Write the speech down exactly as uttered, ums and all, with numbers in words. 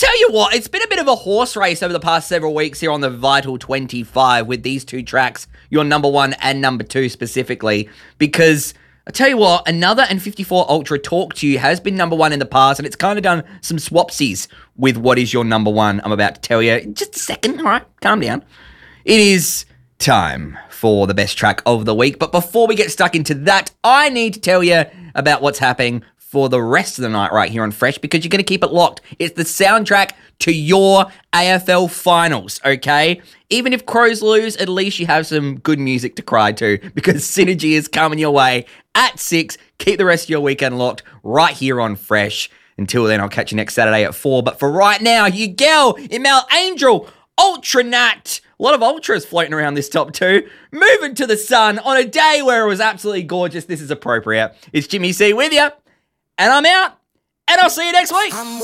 tell you what, it's been a bit of a horse race over the past several weeks here on the Vital twenty-five with these two tracks, your number one and number two specifically, because I tell you what, another N fifty-four Ultra Talk to You has been number one in the past, and it's kind of done some swapsies with what is your number one I'm about to tell you. Just a second, all right, calm down. It is time for the best track of the week, but before we get stuck into that, I need to tell you about what's happening for the rest of the night right here on Fresh, because you're going to keep it locked. It's the soundtrack to your A F L finals, okay? Even if Crows lose, at least you have some good music to cry to, because Synergy is coming your way at six. Keep the rest of your weekend locked right here on Fresh. Until then, I'll catch you next Saturday at four. But for right now, you girl, Imal Angel, Ultra Nat. A lot of ultras floating around this top two. Moving to the sun on a day where it was absolutely gorgeous. This is appropriate. It's Jimmy C with you. And I'm out, and I'll see you next week.